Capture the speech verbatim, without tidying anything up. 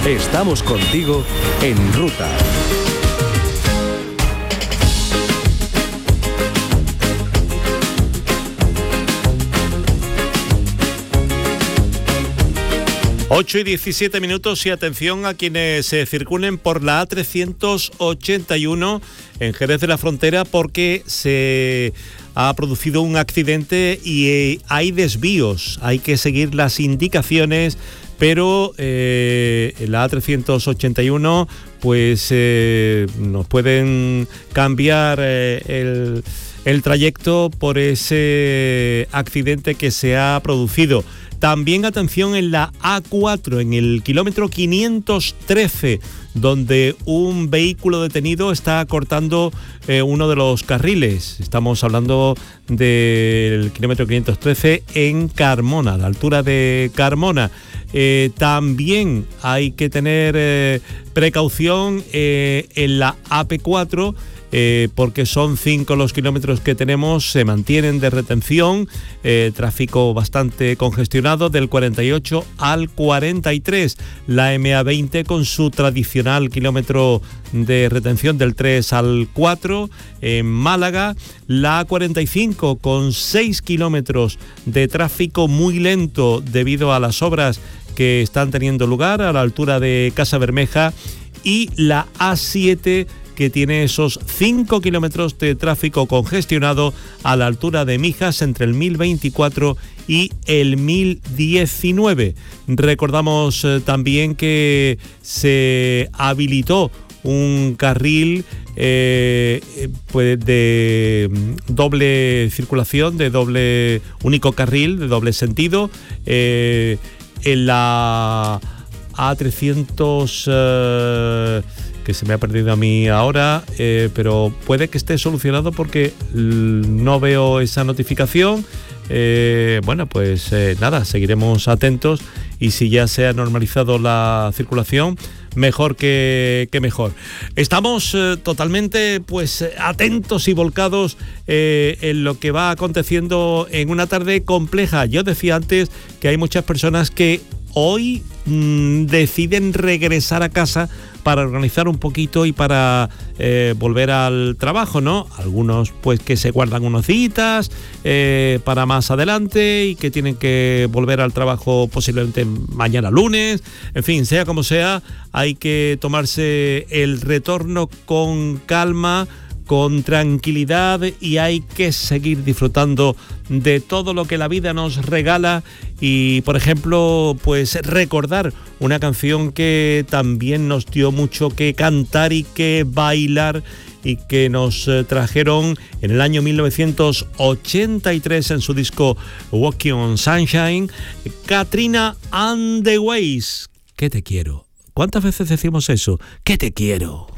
Estamos contigo en ruta. ocho y diecisiete minutos y atención a quienes se circulen por la A trescientos ochenta y uno en Jerez de la Frontera, porque se ha producido un accidente y hay desvíos. Hay que seguir las indicaciones, pero eh, en la A trescientos ochenta y uno pues eh, nos pueden cambiar eh, el, el trayecto por ese accidente que se ha producido. También atención en la A cuatro, en el kilómetro quinientos trece, donde un vehículo detenido está cortando eh, uno de los carriles. Estamos hablando del kilómetro quinientos trece en Carmona, a la altura de Carmona. Eh, también hay que tener eh, precaución eh, en la A P cuatro, Eh, porque son cinco los kilómetros que tenemos, se mantienen de retención, eh, tráfico bastante congestionado del cuarenta y ocho al cuarenta y tres, la M A veinte con su tradicional kilómetro de retención del tres al cuatro en Málaga, la A cuarenta y cinco con seis kilómetros de tráfico muy lento debido a las obras que están teniendo lugar a la altura de Casa Bermeja, y la A siete, que tiene esos cinco kilómetros de tráfico congestionado a la altura de Mijas entre el mil veinticuatro y el mil diecinueve. Recordamos eh, también que se habilitó un carril eh, pues de doble circulación, de doble único carril, de doble sentido, eh, en la A trescientos... Eh, que se me ha perdido a mí ahora, eh, pero puede que esté solucionado porque no veo esa notificación. Eh, bueno, pues eh, nada, seguiremos atentos, y si ya se ha normalizado la circulación, mejor que, que mejor. Estamos eh, totalmente pues atentos y volcados eh, en lo que va aconteciendo en una tarde compleja. Yo decía antes que hay muchas personas que hoy mmm, deciden regresar a casa para organizar un poquito y para eh, volver al trabajo, ¿no? Algunos pues que se guardan unos citas eh, para más adelante y que tienen que volver al trabajo posiblemente mañana lunes. En fin, sea como sea, hay que tomarse el retorno con calma, con tranquilidad, y hay que seguir disfrutando de todo lo que la vida nos regala. Y por ejemplo, pues recordar una canción que también nos dio mucho que cantar y que bailar, y que nos trajeron en el año mil novecientos ochenta y tres en su disco Walking on Sunshine, Katrina and the Waves. ¿Qué te quiero? ¿Cuántas veces decimos eso? ¿Qué te quiero?